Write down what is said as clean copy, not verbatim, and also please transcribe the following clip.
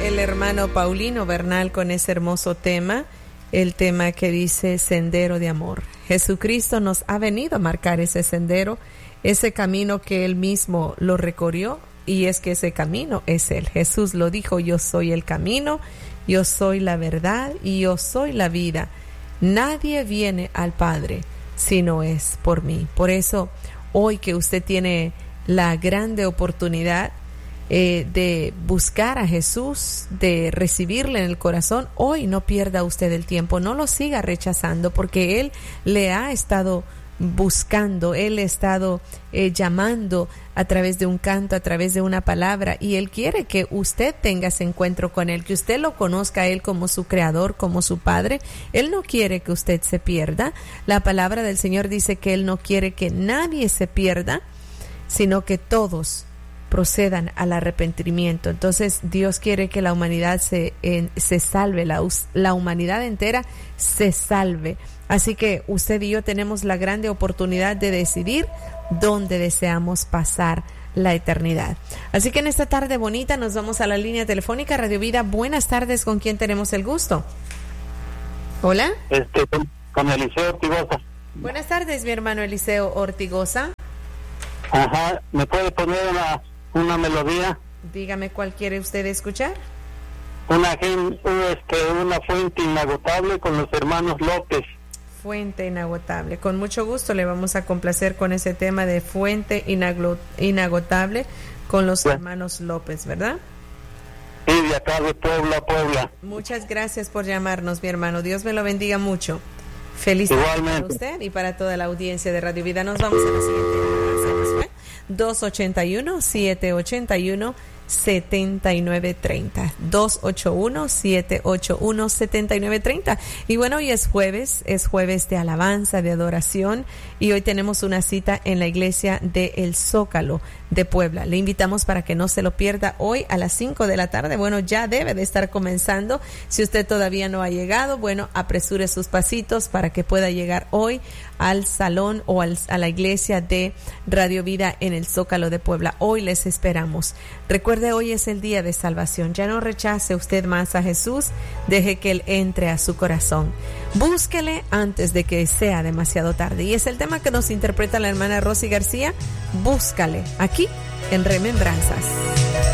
el hermano Paulino Bernal con ese hermoso tema, el tema que dice Sendero de Amor. Jesucristo nos ha venido a marcar ese sendero, ese camino que Él mismo lo recorrió, y es que ese camino es Él. Jesús lo dijo: yo soy el camino, yo soy la verdad y yo soy la vida. Nadie viene al Padre si no es por mí. Por eso, hoy que usted tiene la grande oportunidad de buscar a Jesús, de recibirle en el corazón, hoy no pierda usted el tiempo, no lo siga rechazando, porque Él le ha estado buscando, Él ha estado llamando a través de un canto, a través de una palabra, y Él quiere que usted tenga ese encuentro con Él, que usted lo conozca a Él como su creador, como su Padre. Él no quiere que usted se pierda. La palabra del Señor dice que Él no quiere que nadie se pierda, sino que todos procedan al arrepentimiento. Entonces Dios quiere que la humanidad se salve, la humanidad entera se salve. Así que usted y yo tenemos la grande oportunidad de decidir dónde deseamos pasar la eternidad. Así que en esta tarde bonita nos vamos a la línea telefónica Radio Vida. Buenas tardes, ¿con quién tenemos el gusto? Hola. Con Eliseo Ortigosa. Buenas tardes, mi hermano Eliseo Ortigosa. Ajá, ¿me puede poner una melodía? Dígame, ¿cuál quiere usted escuchar? Una fuente inagotable con los hermanos López. Fuente inagotable. Con mucho gusto le vamos a complacer con ese tema de fuente inagotable con los hermanos López, ¿verdad? Sí, de acá de Puebla. Muchas gracias por llamarnos, mi hermano. Dios me lo bendiga mucho. Feliz tarde para usted y para toda la audiencia de Radio Vida. Nos vamos a la siguiente. 281-781-7930. 281-781-7930. Y bueno, hoy es jueves de alabanza, de adoración, y hoy tenemos una cita en la iglesia de El Zócalo de Puebla. Le invitamos para que no se lo pierda hoy a las 5 de la tarde. Bueno, ya debe de estar comenzando. Si usted todavía no ha llegado, bueno, apresure sus pasitos para que pueda llegar hoy al salón o a la iglesia de Radio Vida en El Zócalo de Puebla. Hoy les esperamos. Recuerde, hoy es el día de salvación. Ya no rechace usted más a Jesús. Deje que Él entre a su corazón. Búsquele antes de que sea demasiado tarde. Y es el tema que nos interpreta la hermana Rosy García. Búscale aquí en Remembranzas.